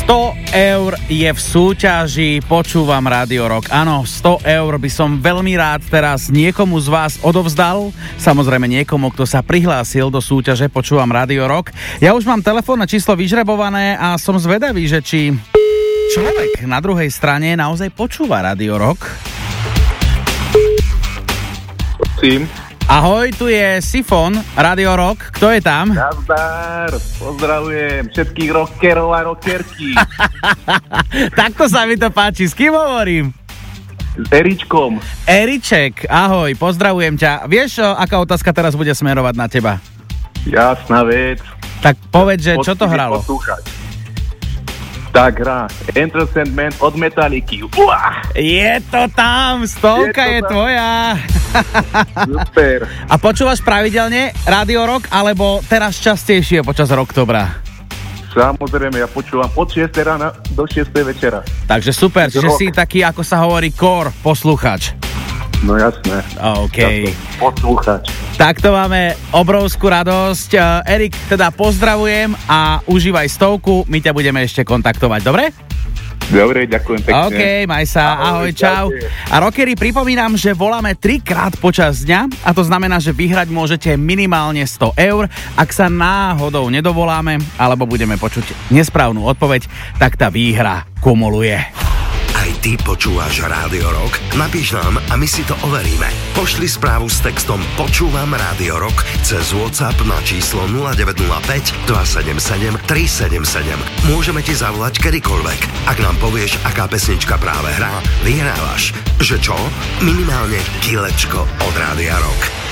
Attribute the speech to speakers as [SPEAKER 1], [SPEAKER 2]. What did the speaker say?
[SPEAKER 1] 100 € je v súťaži Počúvam Rádio Rock. Áno, 100 € by som veľmi rád teraz niekomu z vás odovzdal. Samozrejme niekomu, kto sa prihlásil do súťaže Počúvam Rádio Rock. Ja už mám telefónne číslo vyžrebované a som zvedavý, že či človek na druhej strane naozaj počúva Rádio Rock.
[SPEAKER 2] Prosím.
[SPEAKER 1] Ahoj, tu je Sifon, Radio Rock. Kto je tam?
[SPEAKER 2] Nazdar, pozdravujem všetkých rockerov a rockerky.
[SPEAKER 1] Takto sa mi to páči. S kým hovorím?
[SPEAKER 2] S Eričkom.
[SPEAKER 1] Eriček, ahoj, pozdravujem ťa. Vieš, aká otázka teraz bude smerovať na teba?
[SPEAKER 2] Jasná vec.
[SPEAKER 1] Tak povedz, že čo to hralo?
[SPEAKER 2] Poslúchať. Tak hrá Enter Sandman od Metalliky.
[SPEAKER 1] Je to tam, 100 je tvoja.
[SPEAKER 2] Super.
[SPEAKER 1] A počúvaš pravidelne Radio Rock, alebo teraz častejšie počas Rocktobra?
[SPEAKER 2] Samozrejme, ja počúvam od 6 rána do 6 večera.
[SPEAKER 1] Takže super, čiže si taký, ako sa hovorí, core posluchač.
[SPEAKER 2] No jasné.
[SPEAKER 1] OK.
[SPEAKER 2] Poslúchač.
[SPEAKER 1] Takto máme obrovskú radosť. Erik, teda pozdravujem a užívaj 100, my ťa budeme ešte kontaktovať, dobre?
[SPEAKER 2] Dobre, ďakujem pekne.
[SPEAKER 1] OK, maj sa, ahoj, čau. A rockery, pripomínam, že voláme 3-krát počas dňa a to znamená, že vyhrať môžete minimálne 100 €. Ak sa náhodou nedovoláme alebo budeme počuť nesprávnu odpoveď, tak tá výhra kumuluje.
[SPEAKER 3] Aj ty počúvaš Rádio Rock? Napíš nám a my si to overíme. Pošli správu s textom Počúvam Rádio Rock cez WhatsApp na číslo 0905 277 377. Môžeme ti zavolať kedykoľvek. Ak nám povieš, aká pesnička práve hrá, vyhrávaš. Že čo? Minimálne kilečko od Rádia Rock.